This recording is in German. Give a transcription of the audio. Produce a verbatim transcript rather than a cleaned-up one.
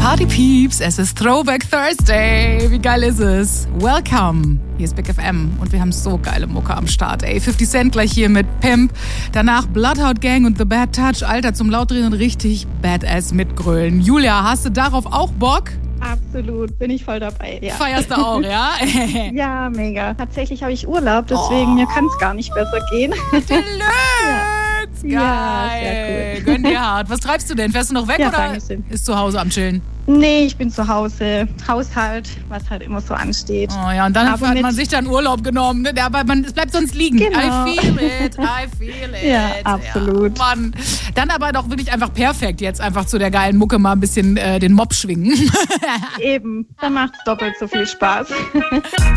Party Peeps, es ist Throwback Thursday. Wie geil ist es? Welcome. Hier ist Big F M und wir haben so geile Mucke am Start, ey. fifty Cent gleich hier mit Pimp. Danach Bloodhound Gang und The Bad Touch. Alter, zum Lautdrehen und richtig Badass mitgrölen. Julia, hast du darauf auch Bock? Absolut, bin ich voll dabei, ja. Feierst du auch, ja? Ja, mega. Tatsächlich habe ich Urlaub, deswegen oh. mir kann es gar nicht besser gehen. Deluxe! Geil. Ja, sehr cool. Gönn dir hart. Was treibst du denn? Fährst du noch weg ja, oder Dankeschön. Ist zu Hause am Chillen? Nee, ich bin zu Hause. Haushalt, was halt immer so ansteht. Oh ja, und dann aber hat man sich dann Urlaub genommen. Ne? Aber man, es bleibt sonst liegen. Genau. I feel it, I feel it. Ja, absolut. Ja, Mann. Dann aber doch wirklich einfach perfekt, jetzt einfach zu der geilen Mucke mal ein bisschen äh, den Mob schwingen. Eben, dann macht's doppelt so viel Spaß.